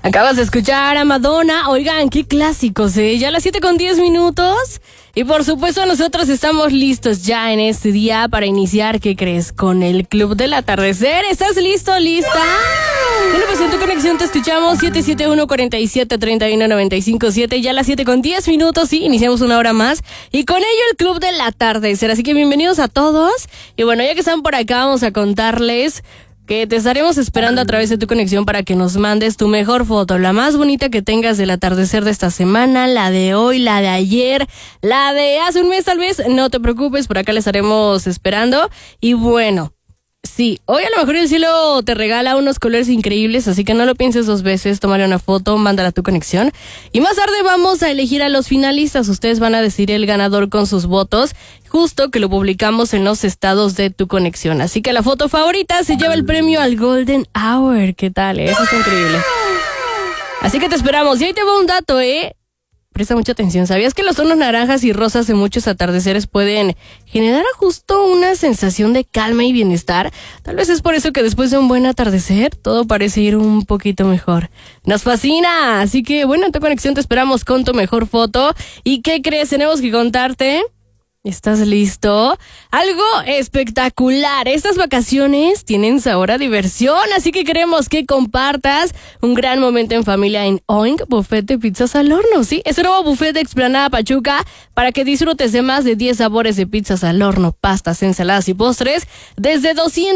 Acabas de escuchar a Madonna. Oigan, qué clásicos, ¿eh? Ya a las 7:10. Y por supuesto nosotros estamos listos ya en este día para iniciar, ¿qué crees? Con el Club del Atardecer. ¿Estás listo, lista? Bueno, pues en tu conexión te escuchamos 771-47-31-95-7. Ya a las 7:10, sí, iniciamos una hora más. Y con ello el Club del Atardecer. Así que bienvenidos a todos. Y bueno, ya que están por acá, vamos a contarles que te estaremos esperando a través de tu conexión para que nos mandes tu mejor foto, la más bonita que tengas del atardecer de esta semana, la de hoy, la de ayer, la de hace un mes tal vez. No te preocupes, por acá la estaremos esperando. Y bueno, sí, hoy a lo mejor el cielo te regala unos colores increíbles, así que no lo pienses dos veces, tómale una foto, mándala a tu conexión. Y más tarde vamos a elegir a los finalistas, ustedes van a decidir el ganador con sus votos, justo que lo publicamos en los estados de tu conexión. Así que la foto favorita se lleva el premio al Golden Hour. ¿Qué tal? Eso es increíble. Así que te esperamos. Y ahí te va un dato, Presta mucha atención. ¿Sabías que los tonos naranjas y rosas de muchos atardeceres pueden generar justo una sensación de calma y bienestar? Tal vez es por eso que después de un buen atardecer todo parece ir un poquito mejor. ¡Nos fascina! Así que bueno, en tu conexión te esperamos con tu mejor foto. ¿Y qué crees? Tenemos que contarte. ¿Estás listo? Algo espectacular. Estas vacaciones tienen sabor a diversión, así que queremos que compartas un gran momento en familia en Oink, buffet de pizzas al horno, ¿sí? Es el nuevo buffet de Explanada Pachuca para que disfrutes de más de 10 sabores de pizzas al horno, pastas, ensaladas y postres desde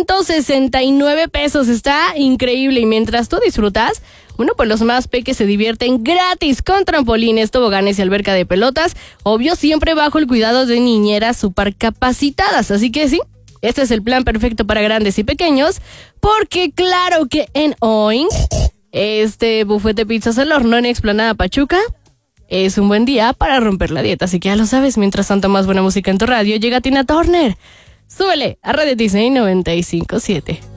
269 pesos. Está increíble y mientras tú disfrutas, bueno, pues los más peques se divierten gratis con trampolines, toboganes y alberca de pelotas, obvio siempre bajo el cuidado de niñeras súper capacitadas. Así que sí, este es el plan perfecto para grandes y pequeños, porque claro que en Oink, este buffet de pizzas al horno en Explanada Pachuca es un buen día para romper la dieta. Así que ya lo sabes, mientras tanto más buena música en tu radio, llega Tina Turner. Súbele a Radio Disney 95.7.